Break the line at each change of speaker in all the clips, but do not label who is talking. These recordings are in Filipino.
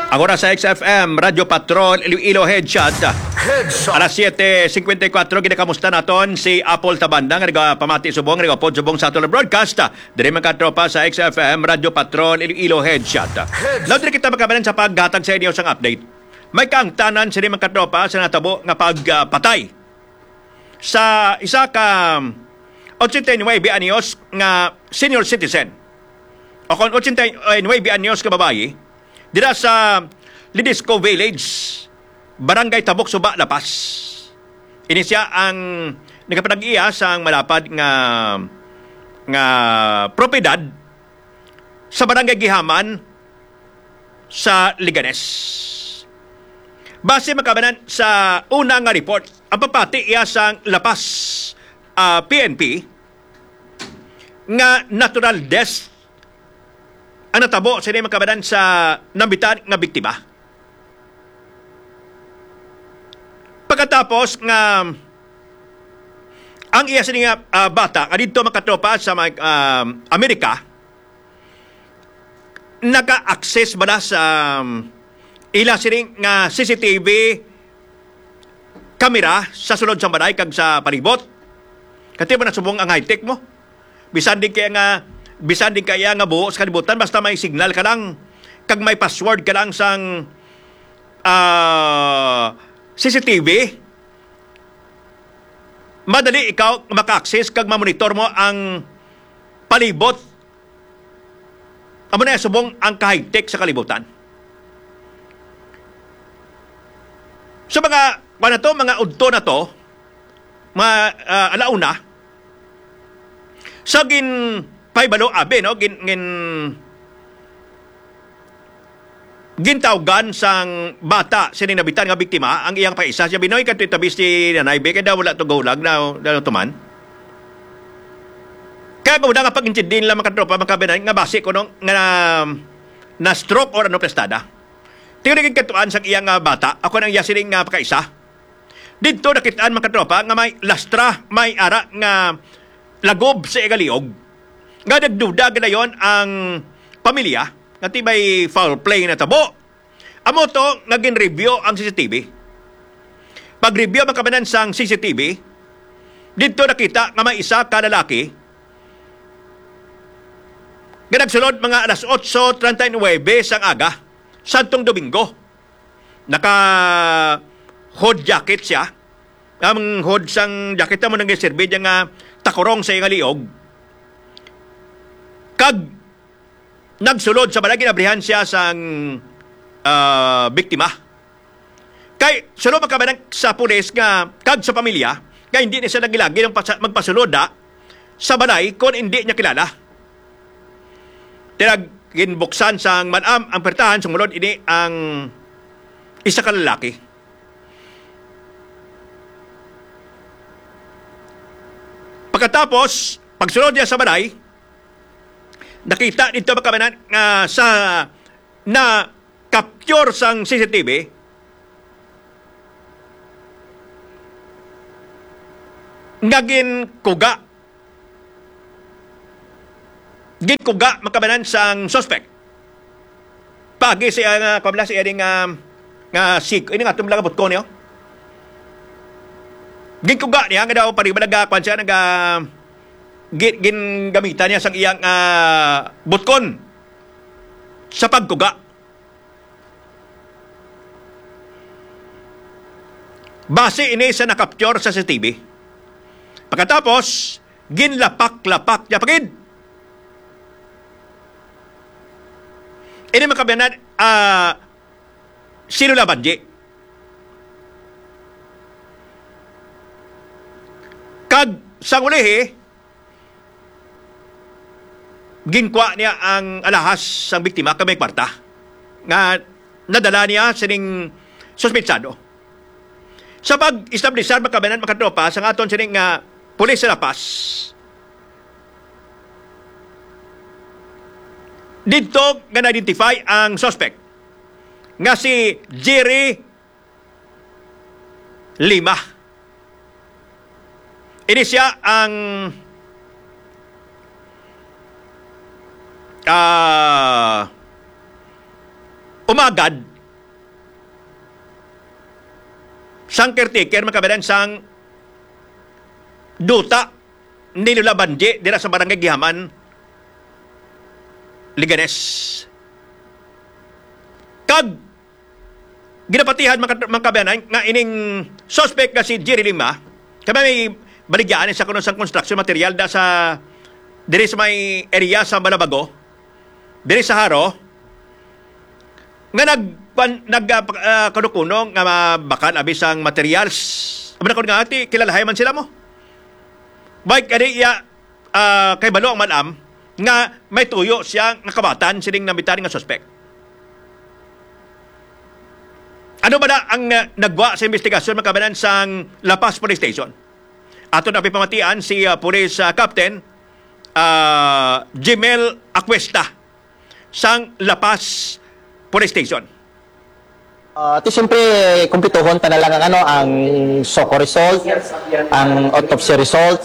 Ang oras sa XFM, Radyo Patrol, Iloilo Headshot. Alas 7.54, ginakamusta naton si Apple Tabandang, pamati subong, pod subong sa atong broadcast. Diri man katropa sa XFM, Radyo Patrol, Iloilo Headshot. Laudri kita makabanan sa paghatag sa inyo sang update. May kaangtanan sa mga katropa sa natabo nga pagpatay sa isa ka 89 anyos nga senior citizen. O kung 89 anyos ka babae, dira sa Lidisco Village, Barangay Tabok, Suba, Lapas. Ini siya ang nagkapanag-iya sa malapad nga propiedad sa Barangay Gihaman sa Liganes. Base makabanan sa una nga report, ang papati iya sa Lapas PNP nga natural death ang natabo sa mga kabanan sa nambitan nga biktima. Pagkatapos nga ang iya sa nga bata nga dito makatropa sa Amerika, naka-access ba sa ila sining nga CCTV kamera sa sulod sa balay kag sa palibot. Kati ba nasubong ang high-tech mo? Bisan din kaya nga buo sa kalibutan, basta may signal ka lang, kag may password ka lang sang CCTV, madali ikaw maka-access kag ma-monitor mo ang palibot. Amo na subong ang ka-high-tech sa kalibutan. So mga udto na to, mga alauna, sa paibalo abe no gintawgan sang bata sining nabitan nga biktima ang iyang paisa siya binoy kadto tabis ni nanay be kada wala to gawlag na tuman kaya ko nga pag-intindin lang makatropa makabinan nga base ko no nga na stroke or ano prestada tingnan katuan sang iyang bata ako nang yasining nga pakaisa dito nakitaan makatropa nga may lastra may ara nga lagob sa igaliog nga nagduda ganayon ang pamilya nga tibay foul play na tabo. Amo to naging review ang CCTV. Pag-review makabanan sang CCTV, dito nakita nga may isa ka lalaki nga nagsulod mga alas 8:39 sang aga, Santong Domingo. Naka hood jacket siya. Ang hood sang jacket mo nang giserbi nga takurong sa iyang liog. Kag nagsulod sa balay ginabrihan siya sang biktima. Kay sulod makabanang sa pulis nga kag sa pamilya kay hindi na siya nagilagi ng magpasulod sa balay kung hindi niya kilala. Tinag ginbuksan sang manam ang pertahan sumulod ini ang isa ka lalaki. Pagkatapos pagsulod niya sa balay, nakita dito makabanan sa na capture sang CCTV ngagin kuga makabanan sang suspect pagi siya nga kamla siya ding nga sik ini nga tumlang butko niyo ginkuga niya nga daw paribalaga kwan siya gamitan niya sa iyang butkon sa pagkuga. Base ini sa nakapture sa CCTV. Pagkatapos, ginlapak-lapak niya pagid. Ini makabiyanan sino labadji. Kag sa ulihi, ginkwa niya ang alahas sang biktima kamay kwarta nga nadala niya sining suspetsado. Sa pag-establishar makabanan makatropa sa aton sining nga pulis sa Lapas, dito nga na-identify ang suspect nga si Jerry Lima. Ini siya ang umagad sang caretaker makabadan sang duta nilula banje dira sa barangay Gihaman Liganes. Kag ginapatihan makabanan nga ining suspect nga si Jerry Lima kaya may baligyan sa kuno sang construction material da sa diri sa may area sa Balabago diri sa Haro nga kanukuno nga bakan abisang materials. Abang nga ati kilalahay man sila mo. Baik kadi iya kay balo ang manam nga may tuyo siyang nakabatan sining namitan nga suspect. Ano ba na ang nagwa sa investigasyon makabanan sang La Paz Police Station? Ato na pipamatian si Police Captain Jimel Acuesta sang La Paz Police Station.
Siyempre, kumpituhon ta na lang ang SOCO result, ang autopsy result,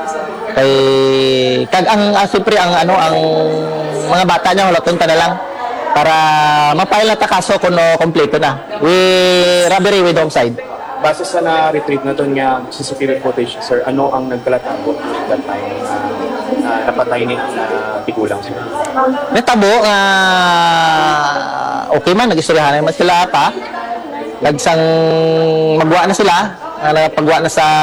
kag siyempre ang mga bata niya hulaton ta na lang para mapile na ta kaso kuno kompleto na. Robbery with homicide.
Base sa na-retrieve na ito niya CCTV footage, sir, ano ang nagkalatago that time napatay ni tigulang, sir?
Natabo okay man, nag-istoryahan naman sila pa. Nagsang magwa na sila, nagpagwa na sa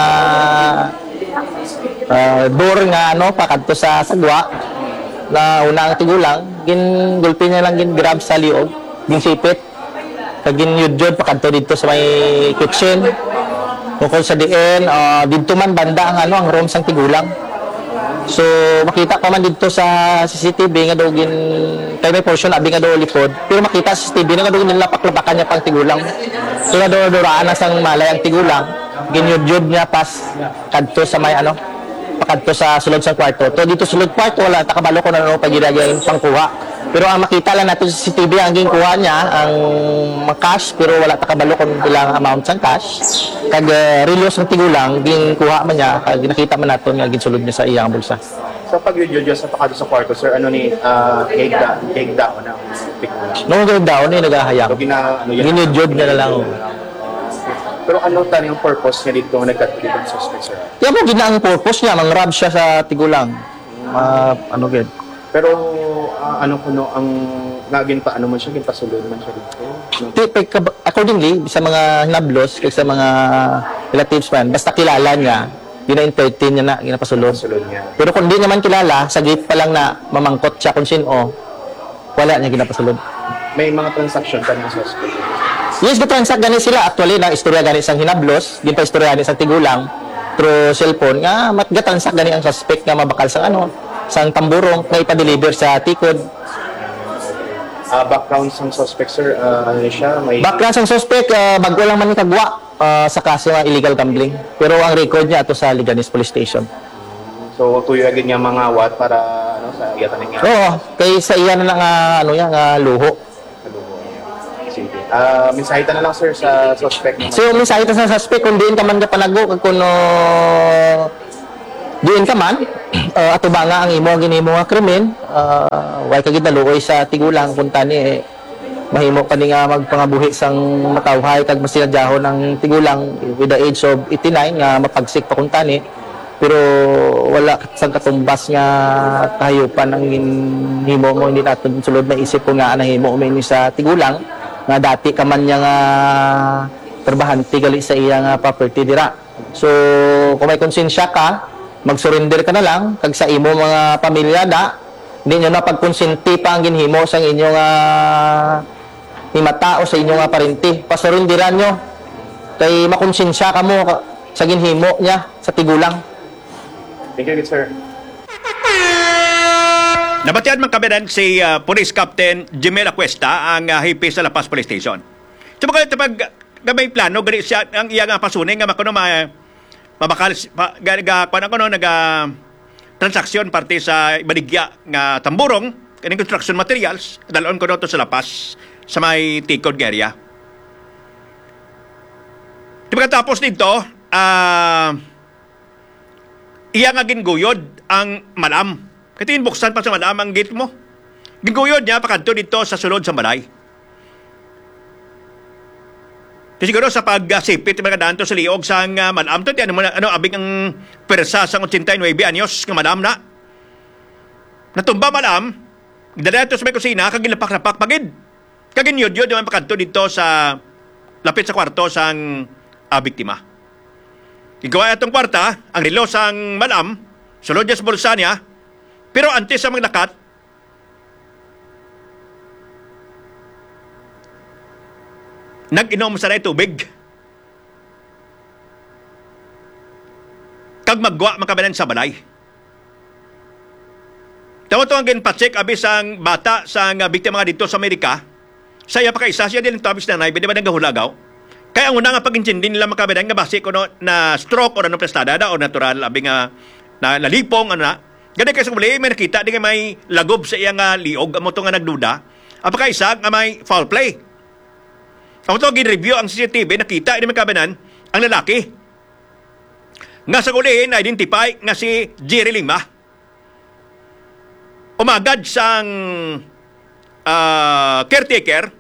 door nga pakadto sa sagwa na una ang tigulang, gulpi niya lang grab sa liog, ginsipit. Kag ginyudjod pakadto dito sa may kitchen. Tungkol sa diin, dito man banda ang room sang tigulang. So makita pa man dito sa CCTV nga daw kay may portion abi nga daw lipod, pero makita sa CCTV nga daw nilapak-lapakan niya pang tigulang. So nga daw duraan na sang malay ang tigulang, ginyudjod niya pas kadto sa may pakadto sa sulod sa kwarto. To dito sulod kwarto wala takabalo ko na pagiragay pangkuha. Pero ang makita lang natin sa CCTV ang ginkuha niya ang cash, pero wala takabalo kung ilang amount sang cash. Kag relos ng tigulang ginkuha man niya, kag nakita man naton nga ginsulod niya sa iyang bulsa.
So pag yun sa pakado sa kwarto, sir, ano ni egg down na tigulang?
Nung gawin daw ni nagahayang. Ginyudjod niya na lang.
Pero ano tani yung purpose niya dito nagkatulid ang suspect, sir?
Yan po gina ang purpose niya, mang-rob siya sa tigulang. Gid.
Pero ang naging paano man siya, ginpasulod man siya dito?
Accordingly, sa mga hinablos, sa mga relatives man, basta kilala niya, gina-entertain niya na, ginapasulod.
Niya.
Pero kung di naman kilala, sa gate pa lang na mamangkot siya kung sino, wala niya ginapasulod.
May mga transaction pa ng suspect?
Yes, transact gani sila. Actually, na istorya gani sang hinablos, ginpa-istorya gani sang tigulang, through cellphone, nga matga-transact gani ang suspect nga mabakal sang sang tamburong na ipa-deliver sa tikod.
Background sang suspect, sir, siya may...
Background sang suspect, bago lang man kagwa sa kaso ng illegal gambling. Pero ang record niya ato sa Liganes Police Station.
So, tuyo agad niya mga wat para sa iyatan niya?
Oo, kay sa iya na lang luho.
Sige. Mensahita na lang, sir, sa suspect.
So, mensahita sa suspect, kung diin ka man ka panago, kung diin ka man, ato ba nga ang imo nga krimen, why kagid naluoy sa tigulang kung tani mahimo pa ni nga magpangabuhi sang matawhay kag masinadyaho ng tigulang with the age of 89 nga mapagsik pa kung tani, pero wala sang katumbas nga kahayupan ang himo mo, hindi natin sulod na isip ko nga nahimo umini sa tigulang nga dati ka man niya nga trabahante gali sa iya nga property dira. So kung may konsensya ka, mag-surrender ka na lang kag sa imo mga pamilya hindi nyo na pagkonsinti pa ang ginhimo sa inyong himata o sa inyong parenti. Pasurrenderan nyo kay makonsensya ka mo sa ginhimo niya sa tigulang.
Thank you, sir.
Nabatian man kabinan si Police Captain Jimel Acuesta ang hipi sa La Paz Police Station. So pag may plano gani siya ang iya nga pasunin nga makuno mabakal transaksyon parte sa ibaligya nga tamburong kaning construction materials dalon ko to sa La Paz sa may Tikod area. Pagkatapos dito iya nga ginguyod ang malam. Katiin buksan pa sa malam ang gate mo. Ginguyod niya pakadto dito sa sulod sa balay. siguro sa pagsipit mga kadaan to sa liog sang manam to ano abing ang persa sang 89 anyos nga madam na. Natumba manam, dadato sa may kusina kag gilapak-lapak pagid. Kag inyod-yod naman pakadto dito sa lapit sa kwarto sang biktima. Igawa atong kwarta, ang relo sang manam, sulod niya sa bulsa niya, pero antes sa maglakat, nag-inom sa na tubig. Kag magwa makabanan sa balay. Tama to ang ginpacheck abis ang bata sa biktima nga dito sa Amerika. Saya pa kaisa siya din ang tabis na naibin, di ba nagahulagaw? Kaya ang una nga pag-intindi nila makabanan nga base ko na stroke o ano prestada o natural abing na nalipong ano na. Ganun kasi muli may nakita di nga may lagob sa iyang liog amo to nga nagduda. Apaka isa nga may foul play. Ako to, gin-review ang CCTV, nakita, hindi magkabanan, ang lalaki. Nga sa kulihin, na-identify nga si Jerry Lima. Umagad sang caretaker,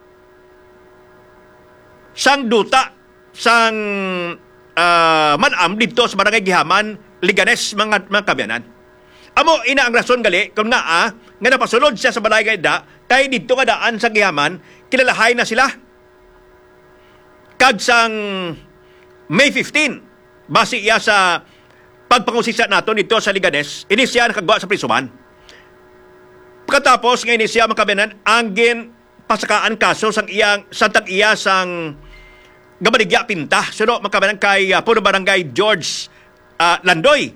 sang duta, sang manam dito sa barangay Gihaman, Liganes, mga kabayanan. Amo, ina ang rason gali, kung nga napasunod siya sa barangay da, kaya dito nga daan sa Gihaman, kilalahay na sila. Kag sang May 15, base iya sa pagpangusisa nato dito sa Liganes, inisya nakagawa sa prisuman. Pagkatapos nga inisya makabanan, anggin pasakaan kaso sang santag iya sang gabaligya pinta. Suno makabanan kay Puno Barangay George Landoy.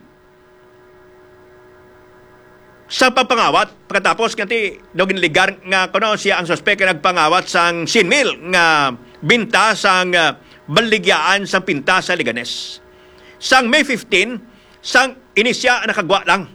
Sa pagpangawat, pagkatapos kanti dogin ligar nga kuno siya ang suspect nga nagpangawat sang sinmil nga binta sang baligyaan sang pinta sa Liganes. Sang May 15, sang inisya nakagwa lang.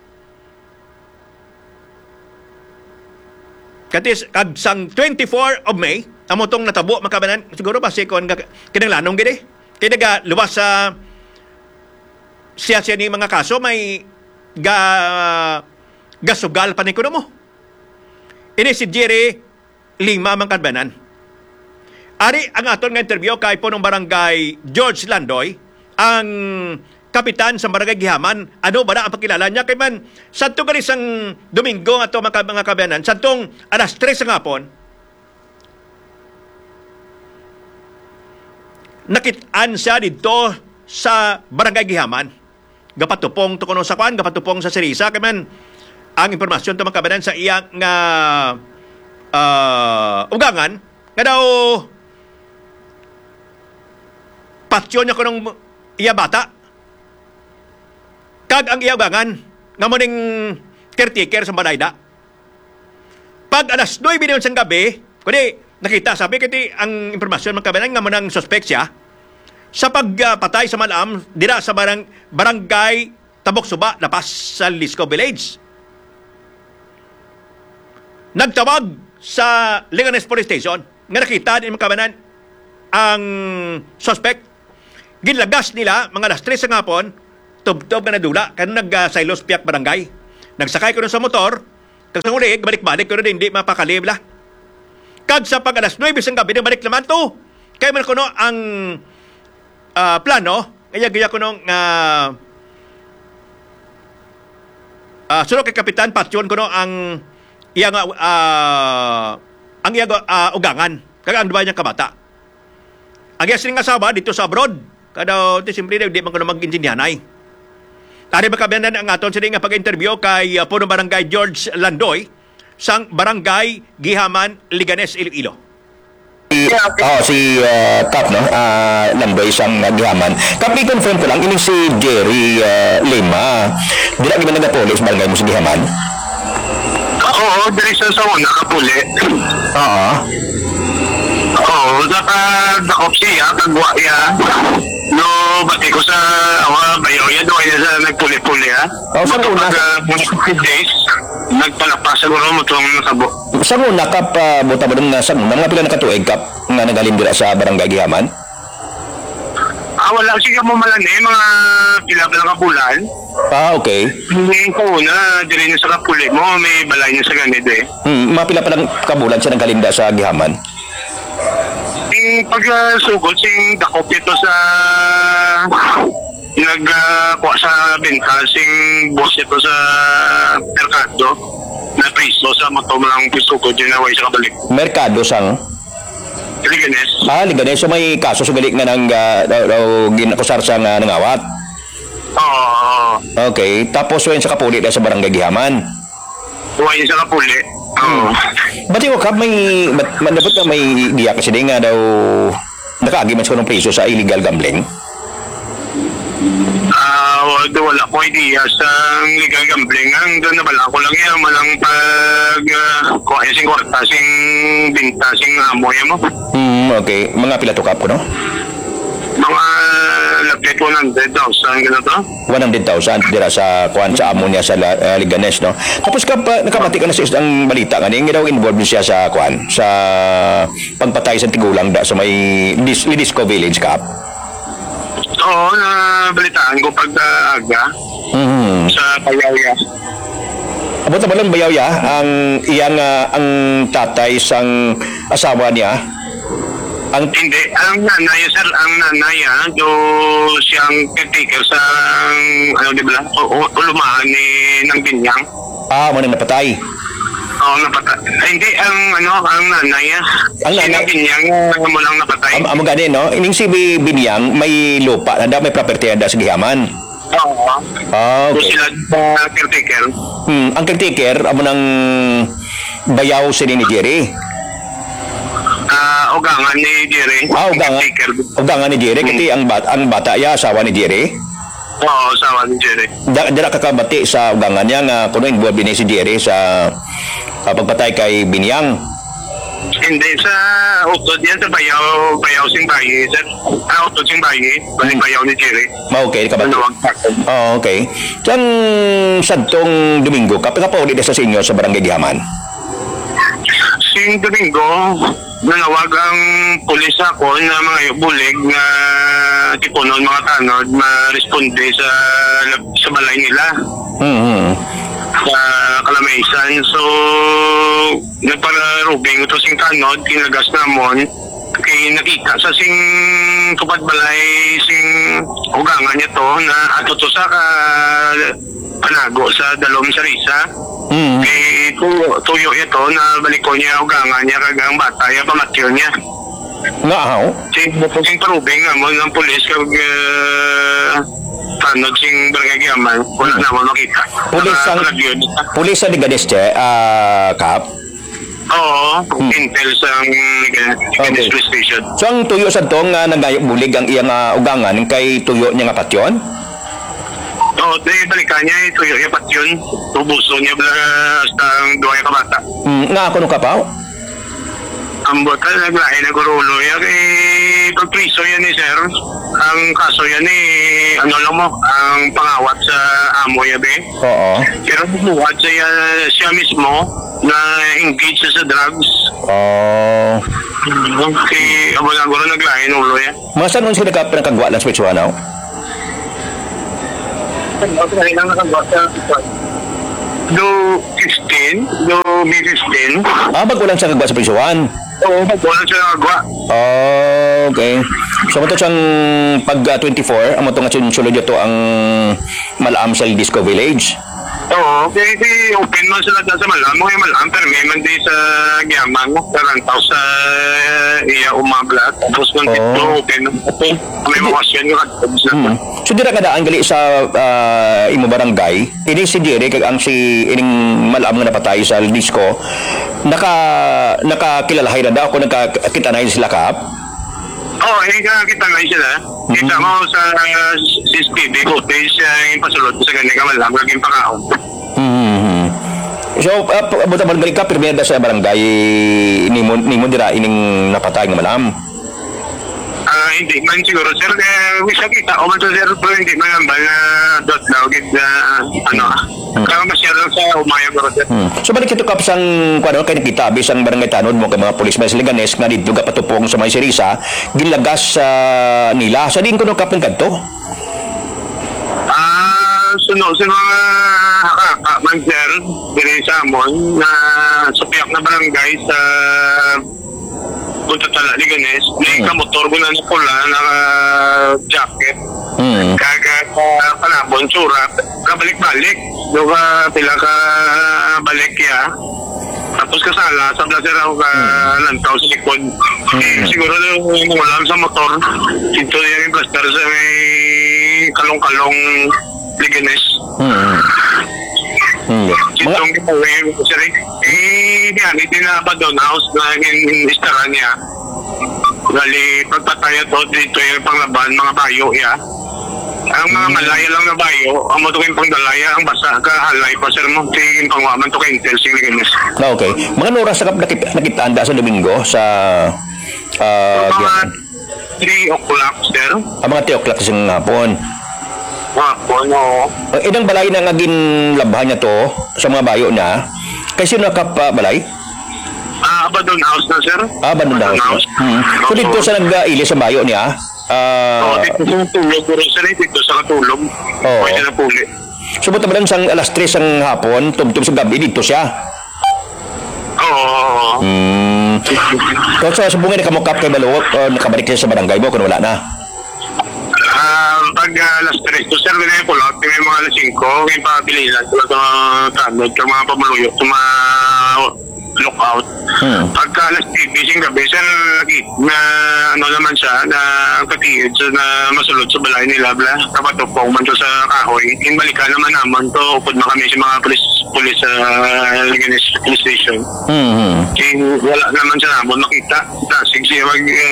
Katis kag sang 24 of May, amo tong natabo makabanan siguro ba si kon kinanglanong gid kay naga luwas sa siya ni mga kaso may gasugal pa ni kuno mo. Ini si Jerry Lima man kadbanan. Ari ang aton nga interview kay punong barangay George Landoy, ang kapitan sa barangay Gihaman. Ano ba na ang pakilala niya? Kay man, santong ka isang Domingo ato mga kabayanan, santong alas 3 ng hapon, nakitaan siya dito sa barangay Gihaman. Gapatupong to kuno sa kwan, gapatupong sa Sirisa. Kay man, ang impormasyon to mga kabayanan sa iyang ugangan, nga daw patyon niya ko ng iya bata. Kag ang iya ugangan, nga mo ning caretaker sa Banayda. Pag alas 9 din sa gabi, kundi nakita, sabi kiti ang impormasyon magkabanan nga mo ng suspect siya, sa pagpatay sa malam, dira sa barangay Tabok Suba, lapas sa Lisco Village. Nagtawag sa Liganes Police Station, nga nakita din magkabanan ang suspect. Ginlagas nila mga alas 3 ng hapon, tubtob nga nadula, kaya nag-silos piyak barangay. Nagsakay ko sa motor, kag sa uli, balik-balik ko hindi mapakalibla. Kag sa pag alas 9 ng gabi, balik naman to. Kaya man ko ang plano, kaya ko sunod kay Kapitan Patyon ko ang iyang ugangan, kag ang duwa niyang kabata. Ang iya sining asawa dito sa abroad, kada simple di man ko mag-intindihanay. Tari makabanan ang aton sining pag-interview kay Puno Barangay George Landoy sang Barangay Gihaman, Liganes, Iloilo.
Si Kap, no? Landoy sang Gihaman. Kap, i-confirm ko lang, ini si Jerry Lima. Di na gimana na polis barangay mo sa Gihaman?
Oo, diri sa una kapuli.
Oo.
Oo, nakadakop siya, kagwa ya. No, bati ko sa bayaw yan, doon yan sa nagpuli-puli ha.
Oo, saan una?
Mga 50 days, nagpalapas siguro mo itong natabo.
Saan una, Kap, buta ba doon na saan una? Mga pila nakatuig, Kap, nga nagalim dira sa barangay Gihaman?
Wala siya mo malan mga pilap lang kapulan.
Okay.
Hindi ko una, diri na sa kapuli mo, may balay niya sa ganito eh.
Mga pila pa lang kabulan siya nagalim da sa Gihaman?
Sing pagsugod sing dakop ito sa nagkuha sa benta sing boss ito sa merkado na priso sa matumalang pisugod yun na way sa kabalik.
Merkado sang
Liganes.
Liganes. So may kaso sa galit nga ng ginakusar sa nangawat.
Oo.
Okay, tapos wayan sa kapuli sa barangay Gihaman.
Huwag sa kapuli. Oo.
Ba't yung kap may dapat na may diya kasi di nga daw nakaagimans ko ng priso sa illegal gambling?
Wala ko idea sa legal gambling. Ang doon na bala ko lang yan. Malang pag kuha sing kwarta, sing binta, sing amoy mo.
Okay. Mga pila to kap ko, no?
Mga lapit 100,000 gano'n to.
100,000 dira sa kuan sa amo niya sa Liganes, no? Tapos nakamati ka na sa isang balita nga nga daw involved siya sa kuan sa pagpatay sa tigulang da sa may Lidisco Village Kap.
Oo, nabalitaan ko pag-aga sa Payaya.
Abot na ba lang bayaw ya ang iyang ang tatay sang asawa niya?
Hindi, ang nanay do siyang caretaker sa di ba? Ulumaan ni ng Binyang.
Manang napatay.
Oo, napatay. Hindi, ang nanay.
Ang nanay?
Ng Binyang mo lang napatay.
Amo gani, no? Ining si Binyang may lupa na may property na sa Gihaman.
Oo.
Okay.
Sila caretaker.
Ang caretaker amo nang bayaw si ni Jerry.
Ugangan ni Jerry.
Ugangan ni Jerry kasi ang bata ya asawa ni Jerry.
Oo, asawa ni Jerry.
Dira kakabati sa ugangan niya nga kuno involved ni si Jerry sa pagpatay kay Binyang.
Hindi, sa utod yan sa bayaw sing bayi, sir. Utod sing bayi, bayaw ni Jerry.
Okay, kabati. Okay. Diyan sadtong Domingo, kapag sa inyo sa barangay Gihaman.
Sing Domingo, nanawag ang pulis ako na mga bulig na tipunon mga tanod ma-responde sa balay nila. Sa Kalamaisan. So, nagpararubing ito sing tanod, kinagas namon, kay nakita sa sing tupad balay sing ugangan niya to na ato to sa panago sa dalom sa Risa. Kay tuyo ito na baliko niya ugangan niya kagang bata ya pamatyo niya.
Nga ahaw?
Sing parubing namon ng pulis kag tanod sing barangay Gihaman, wala naman makita.
Pulis sa Liganes, Kap?
Oo, intel sa Liganes Police Station.
So ang tuyo sa tong nagayok bulig ang iyang ugangan kay tuyo niya nga patyon?
Oo, balikan niya tuyo niya patyon. Tubuso niya basta ang duwa ka bata.
Nga ako nung kapaw?
Ang bota naglahi na gurulo yan pagpriso yan ni sir. Ang kaso yan ang pangawat sa amo ya be.
Oo.
Pero buhat siya mismo na engage sa drugs. Okay, abo na guro naglahi ng ulo yan.
Masan nun sila pinakagwa lang sa Pichuanaw?
Do 15, do May 15.
Magwalang sa kagwa sa Pichuan.
Oo, magwalang siya nagwa.
Okay. So ito siyang pag 24, amo to nga sulod ito ang Malam sa Lidisco Village.
Oo, kaya open man sila sa Malam. Mga Malam, pero may man di sa Gihaman, karantaw sa iya umablat. Tapos kung dito open, may makasyan yung katapos na.
So dira kadaan gali sa imo barangay, ini si Jerry kag ang si ining Malam nga napatay sa Lidisco, nakakilalahay na daw kung nagkakita na sila Kap?
Oo, kita na sila. Kita mo sa CCTV footage yung pasulot sa ganyan ka Malam, naging pakaon.
So, buta man balik ka, pirmeda sa barangay, nimo dira ining napatay nga Malam?
Hindi man siguro, sir. Wisa kita, o man to sir, pero hindi man ang bala dot daw, kaya masyado sa umaya ko, sir.
So, balik ito kapsang, kung kay nakita, bisang barangay tanod mo, kay mga polis sa Liganes, nga dito ka patupong sa may Sirisa, gilagas nila. Sa din ko nung kapang kanto?
Sunod sa mga hakaka man sir, diri sa amon na supiak na barangay sa punta tala ni Ganes, may kamotor ko na pula, naka-jacket. Kaga panabon, tsura, kabalik-balik. Doon ka pila ka balik ya. Tapos kasala, sa blaser ako ka lantaw sa likod. Siguro ulam sa motor. Ito yung plaster sa may kalong-kalong liganes. Itong giveaway ko siya rin. Yan, hindi na pa doon house na in-istara niya. Gali, pagpataya to, dito yung panglaban, mga bayo ya. Ang mga malaya lang na bayo, ang matukin pang dalaya, ang basa ka, halay pa sir mo, tingin pang waman to kay Intel, sing liganes.
Okay. Mga oras sa nakitanda sa Domingo sa
Mga 3 o'clock, sir.
mga 3 o'clock sa hapon.
Hapon, oo.
Ang idang balay na ngagin labhan niya to sa mga bayo na, kay sino balay?
Abandon house na, sir.
Bandon house. So dito sa nag-ili sa bayo niya,
Dito sa tulog, pero sir, dito sa katulog.
Oo.
Pwede na puli.
subot naman sang alas 3 ang hapon, tumtum sa gabi dito siya.
Oo.
Kung sa subungay na kamukap kay Baluot, o nakabalik siya sa barangay mo kung wala na.
Pag alas 3, to sir, ganyan po lang, may mga alas 5, may pabilisan sa mga tanod, sa mga pamaluyo, sa mga lookout. Pagka alas 3, bising gabi, sir, na ano naman siya, na katiid na masulod sa balay nila, kapatupong man to sa kahoy. Yung balikan naman naman to, upod na kami sa mga pulis sa Liganes Police Station. Wala naman siya naman makita. Tasig siya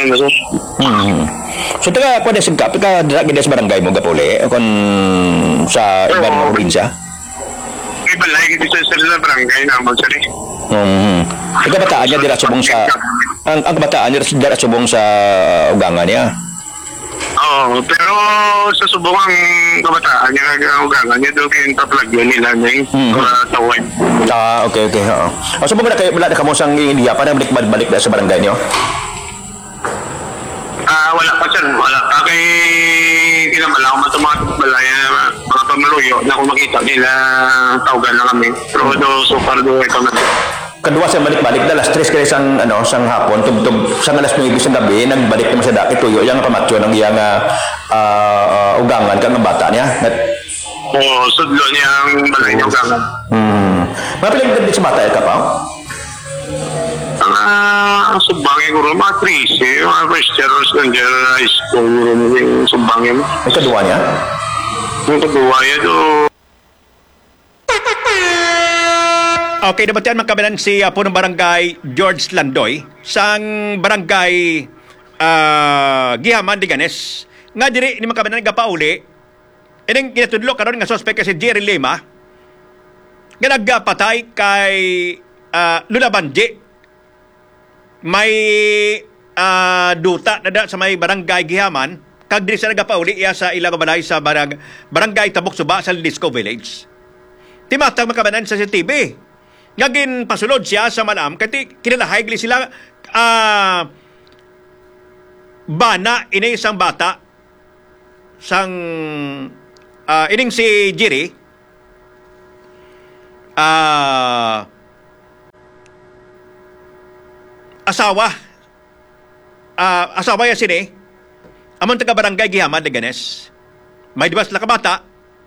So taga kuan sa kap ka dira sa barangay mo gapuli kon sa ibang mga probinsya.
May balay dito sa barangay naman sir.
Taga bataan niya dira subong sa ang kabataan niya dira subong sa ugangan niya.
Oo, pero sa subong ang kabataan niya ugangan niya doon yung taplagyo nila niya para tawin.
Okay. Oo. Subong na kayo wala na kamo sang India para balik na sa barangay niyo.
Wala pa sir, wala pa kay kinamala ko matamatik balaya mga pamaluyo na kung makita nila tawagan na kami. Pero so far do ito na.
Kadua sa balik-balik na alas 3 kay sang sang hapon tugtog sang alas 9 sa gabi nagbalik naman sa daki tuyo yang pamatyo ng iyang ugangan kang bata niya.
Oo, sudlo niya ang balay niya ugangan.
Mapilang ganda sa bata ka pa?
Ang sumbangin ko rin, mga 13, mga first year nandiyan na high school yung sumbangin.
May kadua niya?
Yung kadua yan,
Okay, nabatian magkabilan si punong barangay George Landoy sang barangay Gihaman, Liganes. Nga diri ni magkabilan gapauli. Ining ginatudlo karon nga suspect si Jerry Lima nga nagpatay kay Lula Banji. May duta na sa may barangay Gihaman kag diri sa nagapauli iya sa ilang balay sa barangay Tabok-Suba sa Disco Village. Timatang makabanan sa CCTV. Ngagin pasulod siya sa malam kati kinalahay gili sila bana ini isang bata sang ining si Jerry asawa ya sini amon taga barangay Gihaman, Liganes. May dibas la kabata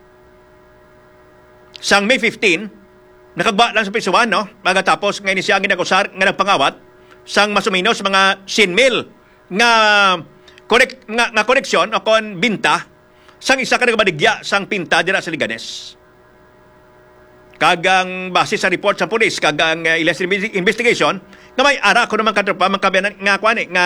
sang May 15 nakagba lang sa pisuan, no? Magatapos ngayon siya ang ginagusar nga nagpangawat sang masuminos mga sinmil nga koneksyon o kon binta sang isa ka nagbadigya sang pinta dira sa Liganes. Kagang base sa report sa pulis kagang ilas investigation nga may ara ko naman katropa mangkabanan nga kuan nga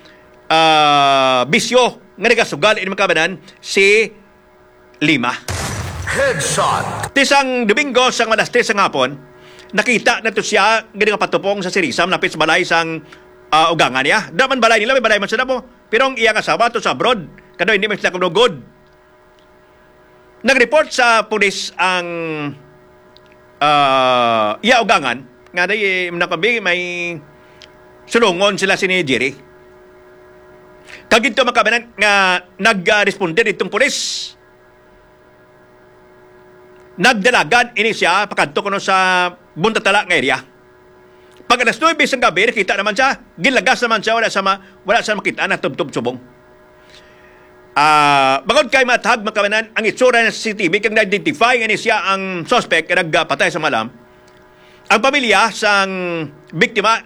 bisyo nga nagasugal ini mangkabanan si Lima.
Headshot.
Tisang Domingo sang alas 3 sang hapon, nakita na to siya nga patupong sa Sirisam napit sa balay sang ugangan niya. Daman balay nila, may balay man sa damo. Pero ang iyang asawa to sa abroad, kado hindi man sila kunugod. Nag-report sa pulis ang iya ugangan nga day nakabi may sulungon sila si Jerry. Kagito makabanan nga nag-responde ditong pulis. Nagdalagan ini siya pakadto kuno sa Buntatala nga area Pag alas 9 ng gabi, nakita naman siya, gilagas naman siya, wala sa makita na tubtub-subong. Bangod kay matahag makabanan ang itsura ng CCTV kang na-identify nga siya ang suspect na nagpatay sa malam. Ang pamilya sang biktima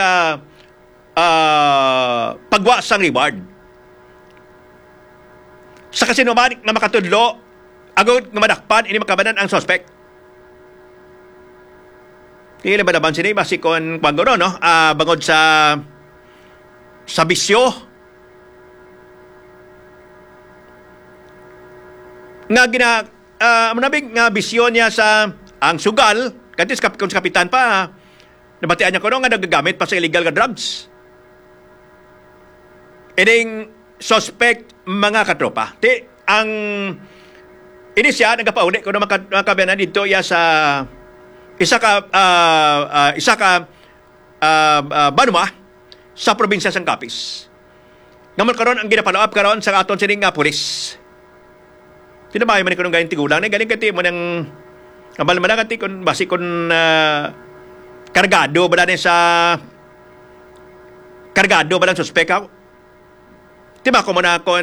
pagwa sang reward. Sa kasinuman nga makatudlo, agad nga madakpan ini makabanan ang suspect. Hindi ba naman sini masikon pagano no? Bangod sa bisyo nga manabing nga bisyo niya sa ang sugal kantis kung sa kapitan pa nabatian niya ko nga nagagamit pa sa illegal nga drugs. Ining suspect mga katropa. Ang ini siya nagapauli ko na makabiyanan dito ya sa isa ka Banua sa probinsya sang Capiz. Ngayon karon ang ginapalo-up karon sa aton sining nga pulis. Tinamay man ko nung galing tigulang na galing kati mo ng kabal man kati kun basi kun kargado ba na sa kargado ba lang suspect ako. Tiba ko muna kon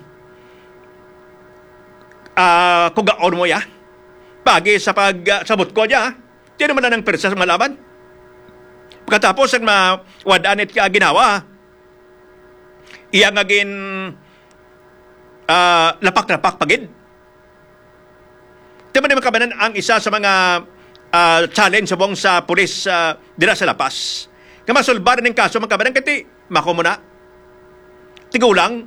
kugaon mo ya. Pagi sa pagsabot ko niya, di naman na ng persa sa malaban. Pagkatapos ang mawadaan at ginawa, iya nga lapak-lapak pagid. Di man makabanan ang isa sa mga challenge subong sa pulis dira sa Lapas. Kamasulbar ng kaso makabanan kati, mako muna. Tigulang,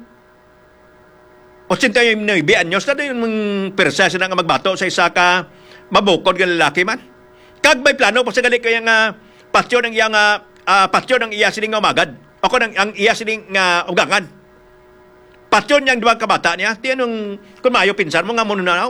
89 anyos na yung persa siya nga magbato sa isa ka mabukod ng lalaki man. Kag may plano pa sa gali kaya nga patyo ng iya sining nga umagad. O kung ang iya sining nga ugangan. Patyo niyang duwag kabata niya. Tiyan nung kung mayo pinsan mo nga muna na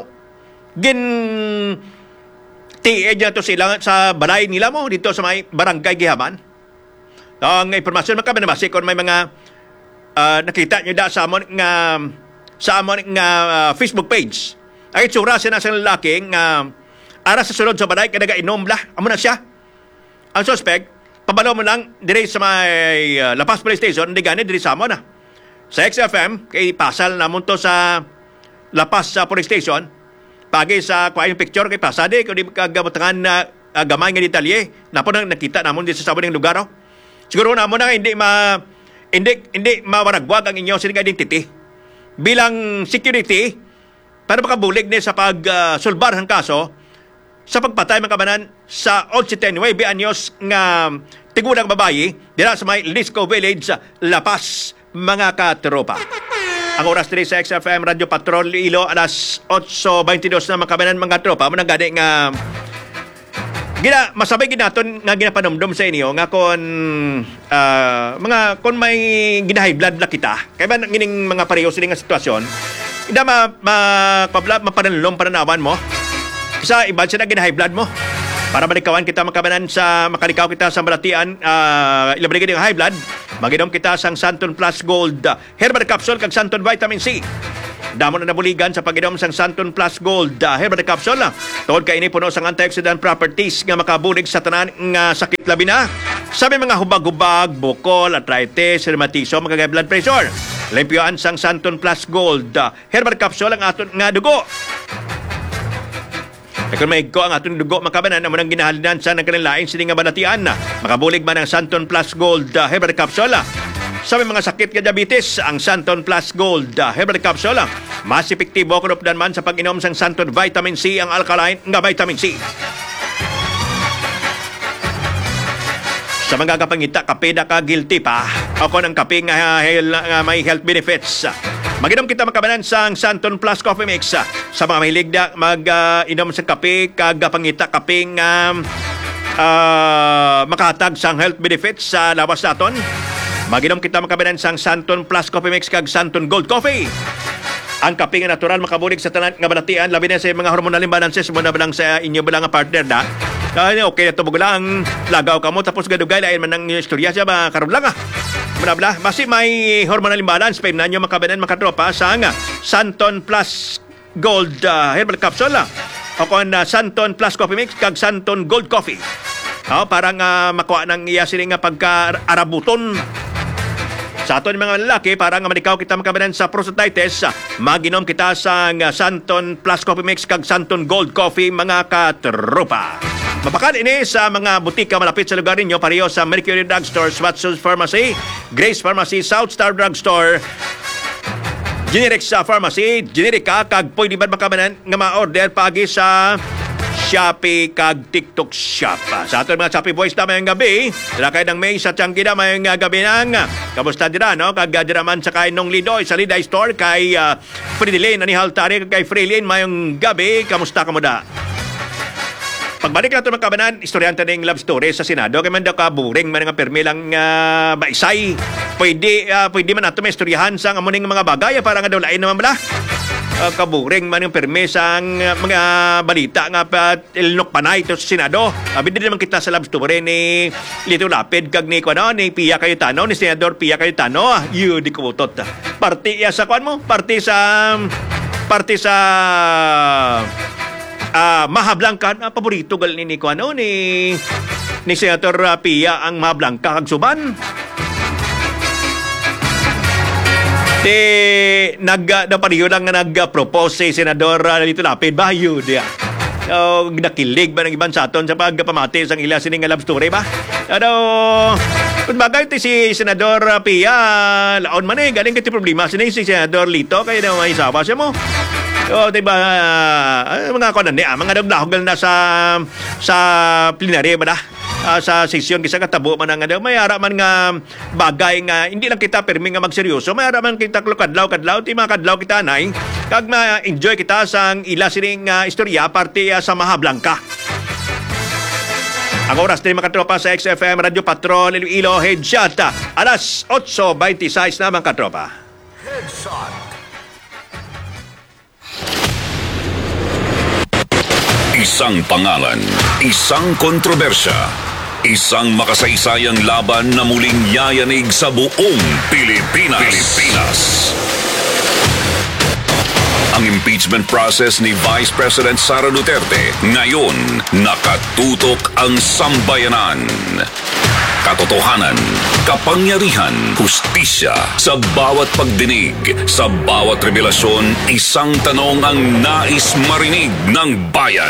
tiid niya to sila sa balay nila mo dito sa may barangay Gihaman. Ang informasyon makabanabasi kung may mga nakita niyo da sa amon nga Facebook page. Ay itsura siya na sa lalaki nga ara sa sulod sa balay kaya nagainom lah. Amo na siya. Ang suspect, pabalo mo lang dire sa may Lapas Police Station, hindi gani dire sa amon na. Sa XFM, kay pasal namon to sa Lapas Police Station, pagi sa kuha yung picture kay pasade, kung di kagabutangan na gamay nga detalye, napo nang nakita namon dito sa sabon ng lugar. Siguro namon na hindi mawaragwag ang inyong sining identity. Bilang security, para makabulig ni sa pagsulbar ng kaso sa pagpatay mga kabanan sa 89 anyos nga tigulang babayi dira sa may Lisco Village, Lapas, mga katropa. Ang oras diri sa XFM Radio Patrol Ilo alas 8:22 na mga kabanan mga tropa. Muna gani nga masabay ginaton nga ginapanumdum sa inyo nga kon may ginahay blood na kita kaya ba ngining mga pareho sila nga sitwasyon hindi mapananlom pananawan mo sa iba siya na ginahay blood mo para malikawan kita makabanan sa makalikaw kita sa malatian ilabalik ng high blood maginom kita sang Santon Plus Gold Herbal Capsule kag Santon Vitamin C. Damo na nabuligan sa pag-inom sang Santon Plus Gold Herbal Capsule. Tungod kay ini puno sang antioxidant properties nga makabulig sa tanan nga sakit labi na. Sabi mga hubag-hubag, bukol, arthritis, rheumatism, mga blood pressure. Limpyoan sang Santon Plus Gold Herbal Capsule ang aton nga dugo. Kung may ko ang aton dugo makabanan amo nang ginahalinan sa nagkanilain sini nga balatian. Makabulig man ang Santon Plus Gold Herbal Capsule. Sa mga sakit ka diabetes, ang Santon Plus Gold Herbal Capsule mas epektibo kung updan man sa pag-inom sang Santon Vitamin C ang alkaline nga vitamin C. Sa mga kapangita, kape na ka guilty pa. Ako ng kape nga may health benefits. Mag-inom kita makabanan sang Santon Plus Coffee Mix. Sa mga mahilig na mag-inom sa kape, kagapangita kape nga makahatag sang health benefits sa lawas naton. Maginom kita makabanan sang Santon Plus Coffee Mix kag Santon Gold Coffee. Ang kape nga natural makabulig sa tanan nga balatian labi na sa mga hormonal imbalances mo na balang sa inyo balang partner na. Okay na to lang lagaw ka mo tapos gadugay lain man ang istorya siya ba karon lang Bla basi may hormonal imbalance pa nanyo makabanan makatropa sang Santon Plus Gold Herbal Capsule. O kon Santon Plus Coffee Mix kag Santon Gold Coffee. Parang makuha ng iya sila nga pagka-arabuton. Sa aton mga lalaki, para nga manikaw kita makabanan sa prostatitis, maginom kita sa Santon Plus Coffee Mix kag Santon Gold Coffee, mga katropa. Mapakan ini sa mga butika malapit sa lugar ninyo, pareho sa Mercury Drugstore, Watson's Pharmacy, Grace Pharmacy, South Star Drugstore, Generic sa Pharmacy, Generica, kag pwede ba makabanan nga ma-order pagi sa Shopee kag TikTok Shop. Sa aton mga Shopee boys na mayang gabi, sila kayo ng May sa Tianggi na mayang gabi nang kamusta dira, no? Kag dira man sa kayo nung Lidoy sa Liday Store kay Fridilin, Anihal Tari, kay Freelin mayang gabi, kamusta ka mo da? Pagbalik na ito mga kabanan, istoryanta ng love story sa Senado. Kaya man daw kaburing, man nga permi lang maisay. Pwede man nato may istoryahan sa amuning mga bagay para nga daw lain naman bala. Kaburing man yung permi sa mga balita nga ilnok panay ito sa Senado. Bindi naman kita sa love story ni Lito Lapid kag ni Pia Cayetano, ni Senador Pia Cayetano. Di ko utot. Parti sa kuan mo? Parti sa Maha Blanca, paborito gal ni Senator Pia ang Maha Blanca kag suban. Napariyo lang nga nag-propose si Senador Lito Lapid ba? Yun, nakilig ba ng ibang sa aton sa pagpamati sa ila sining love story ba? Kung bagay si Senador Pia, laon man galing kati problema si Senador Lito, kaya na may isawa siya mo. Diba, mga konan niya, mga naglahogal na sa plenary ba na? Sa sesyon kisa katabo man nga may ara man nga bagay nga hindi lang kita permi nga magseryoso, may ara man kita kadlaw ti mga kadlaw kita nay kag ma-enjoy kita sang ila sining istorya parte sa Maha Blanca. Ang oras din makatropa sa XFM Radio Patrol Iloilo Headshot, alas 8:26 na mga katropa.
Headshot.
Isang pangalan, isang kontrobersya, isang makasaysayang laban na muling yayanig sa buong Pilipinas. Ang impeachment process ni Vice President Sara Duterte ngayon nakatutok ang sambayanan. Katotohanan, kapangyarihan, hustisya, sa bawat pagdinig, sa bawat revelasyon, isang tanong ang nais marinig ng bayan.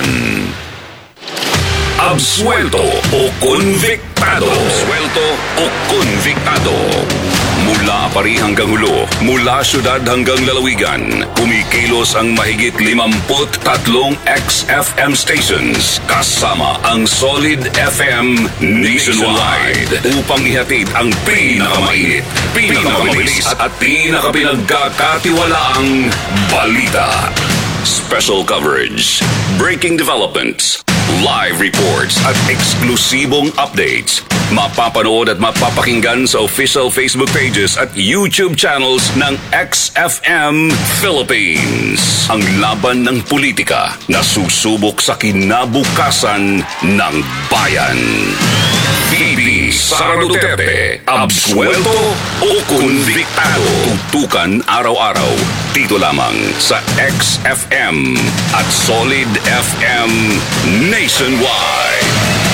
Absuelto o konviktado? Absuelto o konviktado? Mula Pari hanggang Hulo, mula syudad hanggang lalawigan, kumikilos ang mahigit 53 XFM stations kasama ang Solid FM nationwide upang ihatid ang pinakamainit, pinakamabilis at pinakapinagkakatiwalaang balita. Special coverage, breaking developments, live reports at eksklusibong updates. Mapapanood at mapapakinggan sa official Facebook pages at YouTube channels ng XFM Philippines. Ang laban ng politika na susubok sa kinabukasan ng bayan. VP Sara Duterte, absuelto o konviktado? Tutukan araw-araw dito lamang sa XFM at Solid FM nationwide.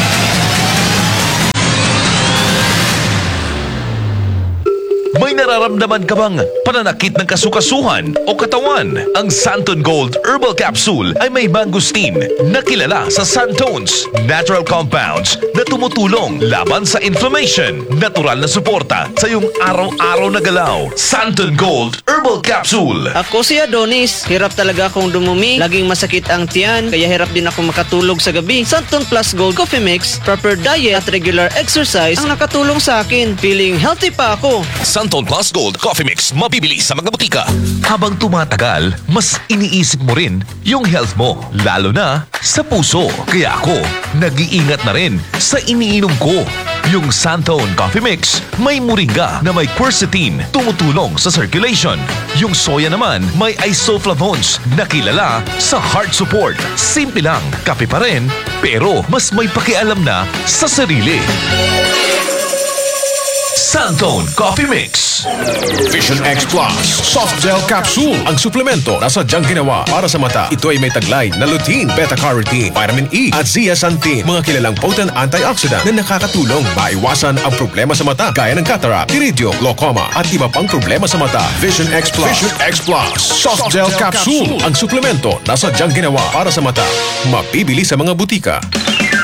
May nararamdaman ka bang pananakit ng kasukasuhan o katawan? Ang Santon Gold Herbal Capsule ay may mangustin na kilala sa Santones, natural compounds na tumutulong laban sa inflammation, natural na suporta sa iyong araw-araw na galaw. Santon Gold Herbal Capsule.
Ako si Adonis. Hirap talaga akong dumumi. Laging masakit ang tiyan, kaya hirap din ako makatulog sa gabi. Santon Plus Gold Coffee Mix, proper diet at regular exercise ang nakatulong sa akin. Feeling healthy pa ako.
Santon Plus Gold Coffee Mix, mabibili sa mga butika. Habang tumatagal, mas iniisip mo rin yung health mo, lalo na sa puso. Kaya ako, nag-iingat na rin sa iniinom ko. Yung Santon Coffee Mix, may moringa na may quercetin, tumutulong sa circulation. Yung soya naman, may isoflavones na kilala sa heart support. Simple lang, kape pa rin, pero mas may pakialam na sa sarili. Santone Coffee Mix.
Vision X Plus Soft Gel Capsule. Ang suplemento na sadyang ginawa para sa mata. Ito ay may taglay na lutein, beta-carotene, vitamin E at zeaxanthin. Mga kilalang potent antioxidant na nakakatulong maiwasan ang problema sa mata gaya ng cataract, iridium, glaucoma at iba pang problema sa mata. Vision X Plus. Vision X Plus Soft Gel Capsule. Ang suplemento na sadyang ginawa para sa mata. Mabibili sa mga butika.